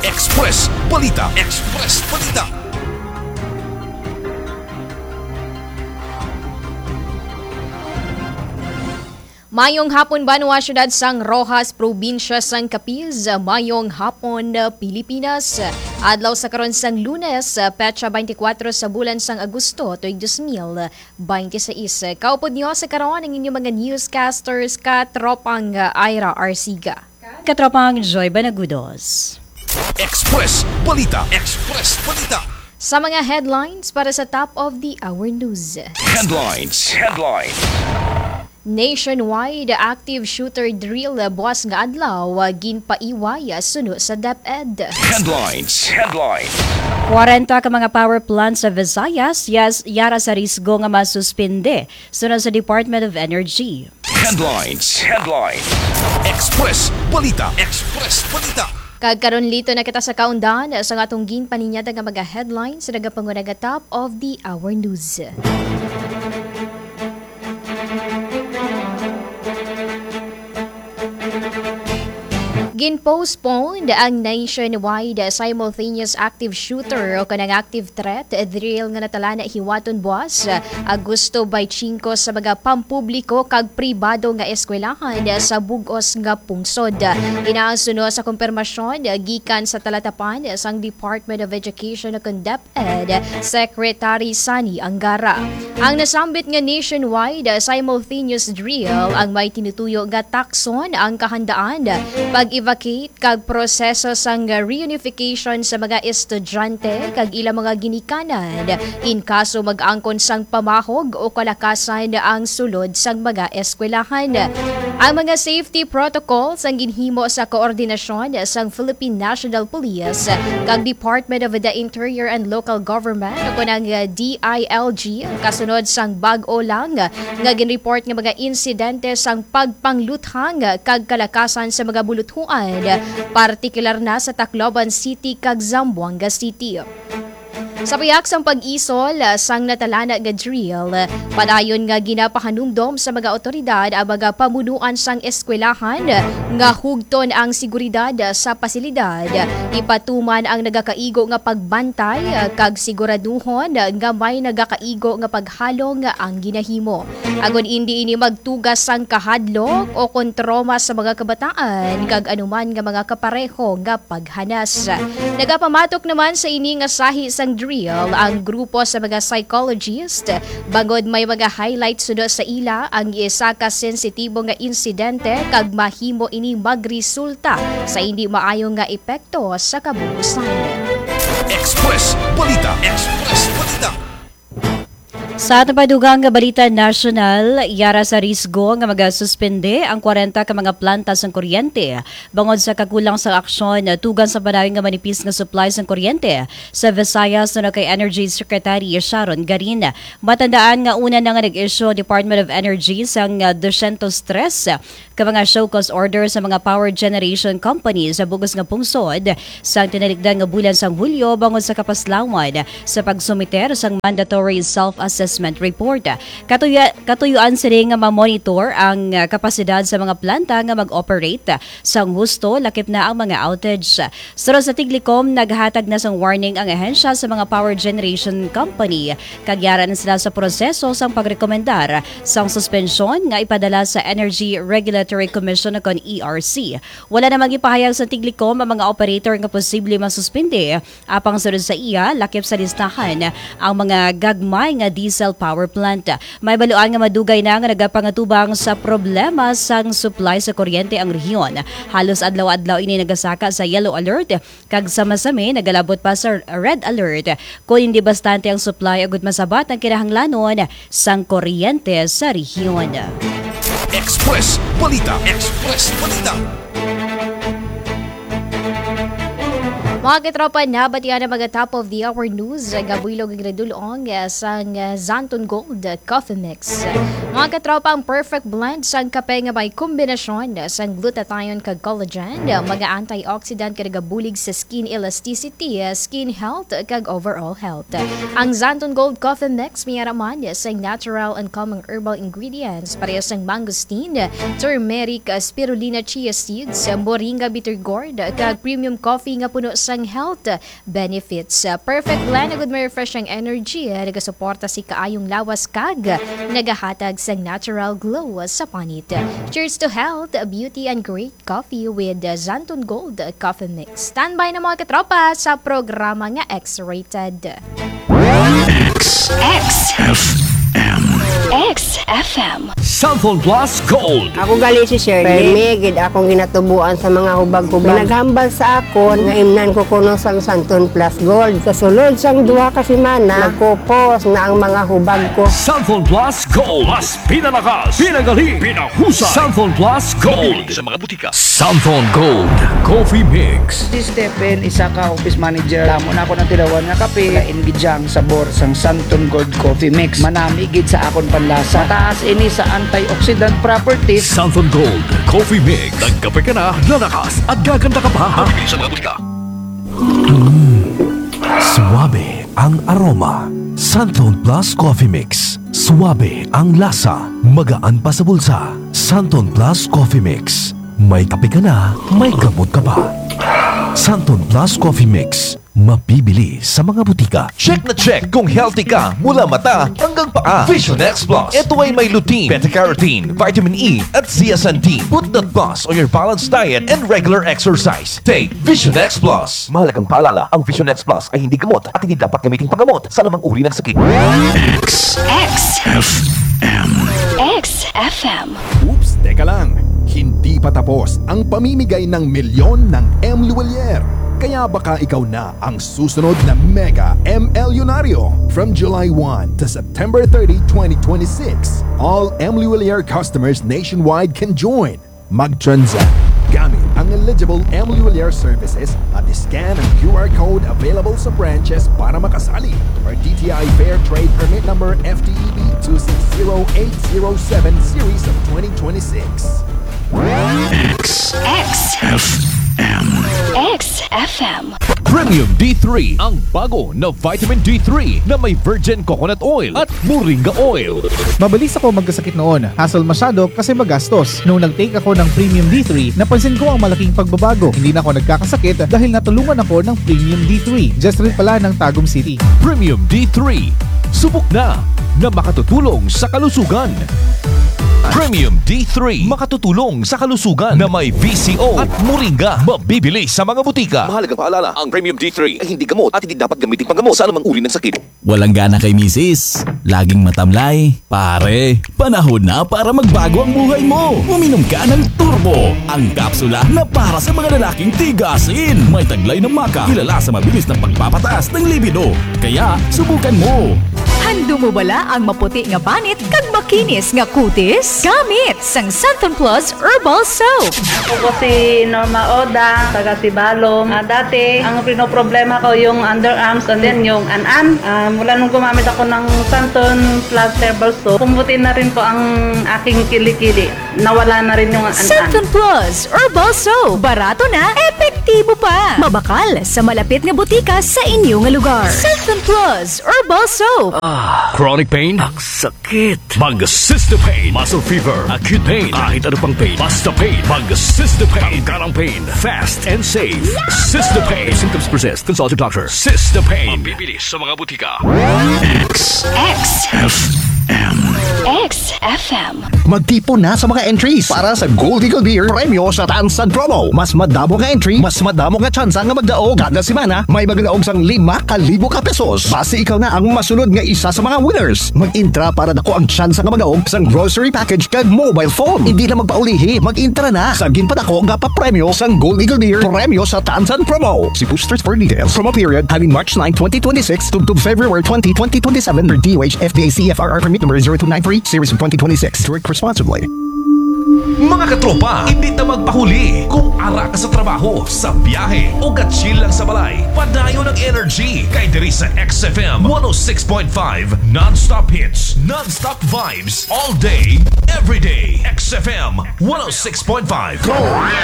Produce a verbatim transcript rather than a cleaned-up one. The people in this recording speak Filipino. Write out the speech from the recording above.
Express Balita. Express Balita. Mayong hapon Banwa Syudad sang Rojas, Probinsya sang Capiz. Mayong hapon Pilipinas. Adlaw sa karon sang Lunes, petsa twenty-four sa bulan sang Agosto tuig twenty twenty-six. Kaupod niyo sa karon ang inyong mga newscasters katropang Ira Arsiga. Katropang Joy Banagudos. Express Balita. Express Balita. Sa mga headlines para sa top of the hour news. Headlines. Headlines. Nationwide active shooter drill buwas nga adlaw ginpaiway suno sa DepEd. Headlines. Headlines. forty ka mga power plants sa Visayas yes yara sa risgo nga masuspinde sunod sa Department of Energy. Headlines. Headlines. Express Balita. Express Balita. Kagkaron lito na kita sa kaundan sa atong ginpaninyada nga mga headlines sa nagapangunaga top of the hour news. Gin-postponed ang nationwide simultaneous active shooter o kanang active threat drill nga natala na hiwaton buwas Agosto twenty-five sa mga pampubliko kag pribado nga eskwelahan sa bugos nga pungsod. Inaasuno sa kumpirmasyon gikan sa talatapan sang Department of Education ug DepEd Secretary Sani Angara. Ang nasambit nga nationwide simultaneous drill ang may tinutuyo nga takson ang kahandaan pag evacuate kag proseso sang reunification sa mga estudyante kag ilang mga ginikanan in kaso mag-angkon sang pamahog o kalakasan ang sulod sang mga eskwelahan. Ang mga safety protocols ang ginhimo sa koordinasyon sang Philippine National Police kag Department of the Interior and Local Government o kanang D I L G kasunod sang bag-o lang nga ginreport nga mga insidente sang pagpangluthang kag kalakasan sa mga buluthuan partikular na sa Tacloban City kag Zamboanga City. Sa payak sang pag-isol sang natalana nga drill, padayon nga ginapahanumdom sa mga otoridad ang mga pamunuan sang eskwelahan nga hugton ang seguridad sa pasilidad. Ipatuman ang nagakaigo nga pagbantay kag siguraduhon nga may nagakaigo nga paghalong ang ginahimo. Agon hindi ini magtugas sang kahadlok o kontroma sa mga kabataan kag anuman nga mga kapareho nga paghanas. Nagapamatok naman sa ini nga sahi sang drill ang grupo sa mga psychologist bangod may mga highlights suno sa ila ang isa ka sensitibo nga insidente kag mahimo ini magresulta sa hindi maayong nga epekto sa kabuusan. Express Balita. Express Balita. Sa napadugang nga balita nasyonal, yara sa risgo nga magasuspende ang forty ka mga planta sang kuryente bangod sa kakulang sa aksyon tugan sa panayong nga manipis nga supply sang kuryente sa Visayas na kay Energy Secretary Sharon Garin. Matandaan nga una na nga nag-issue Department of Energy sang two hundred three ka mga show cause order sa mga power generation companies sa bugos nga pungsod sang tinalikdan nga bulan sang Hulyo bangod sa kapaslawan sa pagsumiter sang mandatory self-assessment report. Katuya, katuyuan sila nga ma-monitor ang uh, kapasidad sa mga planta nga mag-operate sang husto lakip na ang mga outage. Saro sa Tiglikom, naghatag na sang warning ang ahensya sa mga power generation company. Kagyara na sila sa proseso sang pagrekomendar sang suspensyon nga ipadala sa Energy Regulatory Commission kon E R C. Wala namang ipahayag sa Tiglikom ang mga operator nga posible masuspinde apang sunod sa iya lakip sa listahan ang mga gagmay nga diesel power plant. May baluan nga madugay na nga nagapangatubang sa problema sang supply sa kuryente ang rehiyon. Halos adlaw-adlaw ini nagasaka sa yellow alert kag sama-sami nagalabot pa sa red alert kung hindi bastante ang supply agud masabat ang kinahanglanon sang kuryente sa rehiyon. Express Balita. Express Balita. Mga katropa, nabatian ang mga top of the hour news. Gabuilog ang gradulong sa Zanton Gold Coffee Mix. Mga katropa, ang perfect blend sa kape nga may kombinasyon sa glutathione kag collagen, mga antioxidant kag gabulig sa skin elasticity, skin health kag overall health. Ang Zanton Gold Coffee Mix may araman sa natural and common herbal ingredients parehas ng mangosteen, turmeric, spirulina chia seeds, moringa bitter gourd kag premium coffee nga puno sa sang health benefits. Uh, perfect blend na good may refreshing energy. Uh, nagasuporta si kaayong lawas kag nagahatag sang natural glow sa panit. Cheers to health, beauty, and great coffee with uh, Zanton Gold Coffee Mix. Standby na mga katropa sa programa nga X-Rated. X X F M X F M. Cellphone Plus Gold. Ako gali si Shirley. Permigid akong ginatubuan sa mga hubag-hubag. Naghambal sa akon nga imnan ko kuno sang Santon Plus Gold. Kasulod sang duha ka semana, nagkupos na ang mga hubag ko. Cellphone Plus Gold. Mas pinalakas, pinagaling, pinahusay. Cellphone Plus Gold. Sa mga butika. Cellphone Gold Coffee Mix. Si Stephen, isa ka office manager. Tamo na ako ng tirawan nga kape. Kaingidjang sabor sang Santon Gold Coffee Mix. Manamigid sa akon panlasa. Mataas ini sa antioxidant properties. Cellphone Gold Coffee Mix. Nagkape ka na, lalakas at gaganda ka pa. Sa mga butika. Suwabe ang aroma. Santon Plus Coffee Mix. Suwabe ang lasa. Magaan pa sa bulsa. Santon Plus Coffee Mix. May kape ka na, may gamot ka pa. Santon Plus Coffee Mix. Mapibili sa mga butika. Check na check kung healthy ka mula mata hanggang paa. Vision X Plus. Ito ay may lutein, beta-carotene, vitamin E at zeaxanthin. Put that plus on your balanced diet and regular exercise. Take Vision X Plus. Mahalagang paalala, ang Vision X Plus ay hindi gamot at hindi dapat gamitin panggamot sa lamang uri ng sakit. X X F M X F M. Oops, teka lang. Hindi pa tapos ang pamimigay ng milyon ng M. Luwalier. Kaya baka ikaw na ang susunod na Mega M. Elyonaryo. From July first to September thirtieth, twenty twenty-six, all M. Luwalier customers nationwide can join. Mag-transact gamit ang eligible M. Luwalier services at scan ang Q R code available sa branches para makasali. Or D T I Fair Trade Permit Number F T E B two six zero eight zero seven Series of twenty twenty-six. X X F M X F M. Premium D three, ang bago na vitamin D three na may virgin coconut oil at moringa oil. Mabilis ako magkasakit noon. Hassle masyado kasi magastos. Nung nag-take ako ng Premium D three, napansin ko ang malaking pagbabago. Hindi na ako nagkakasakit dahil natulungan ako ng Premium D three. Just rin pala ng Tagum City. Premium D three. Subok na na makatutulong sa kalusugan. Premium D three, makatutulong sa kalusugan na may B C O at moringa. Mabibili sa mga butika. Mahalagang paalala, ang Premium D three ay hindi gamot at hindi dapat gamitin panggamot sa anumang uri ng sakit. Walang gana kay misis, laging matamlay. Pare, panahon na para magbago ang buhay mo. Uminom ka ng Turbo, ang kapsula na para sa mga lalaking tigasin. May taglay ng maka, kilala sa mabilis ng pagpapataas ng libido. Kaya, subukan mo. Hando mo bala ang maputi nga panit kag makinis nga kutis? Gamit sang Santon Plus Herbal Soap. Ako si Norma Oda, taga Sibalom. Uh, dati, ang pinoproblema ko yung underarms and then yung an-an. Uh, mula nung gumamit ako ng Santon Plus Herbal Soap, pumuti na rin po ang aking kilikili. Nawala na rin yung an-an. Santon Plus Herbal Soap. Barato na, epektibo pa. Mabakal sa malapit nga butika sa inyo nga lugar. Santon Plus Herbal Soap. Ah, chronic pain? Ang sakit. Mag-Cystopain. Muscle fever. Acute pain. Kahit ano pang pain. Basta pain. Mag-Cystopain. Tanggalang pain. Fast and safe. Cystopain. If symptoms persist, consult your doctor. Cystopain. Mabibili sa mga butika. X X F M X F M. Magtipon na sa mga entries para sa Gold Eagle Beer Premyo sa Tansan Promo. Mas madamo nga entry, mas madamo nga tsansa nga magdaog. Kada semana, may magdaog sang lima kalibo ka pesos. Base ikaw na ang masunod nga isa sa mga winners. Mag-intra para dako ang tsansa nga magdaog sang grocery package kag mobile phone. Hindi na magpaulihi, mag-intra na. Sagin pa dako nga pa-premyo sang Gold Eagle Beer Premyo sa Tansan Promo. See boosters for details. Promo period having March ninth, twenty twenty-six to February twentieth, twenty twenty-seven for D O H F D A C F R R permit number zero two nine three series of twenty twenty-six. Drink responsibly. Mga katropa, hindi na magpahuli. Kung ara ka sa trabaho, sa biyahe, o gatsil lang sa balay, padayo ng energy kay diri sa X F M one oh six point five. Non-stop hits, non-stop vibes, all day, every day. X F M one oh six point five. Go!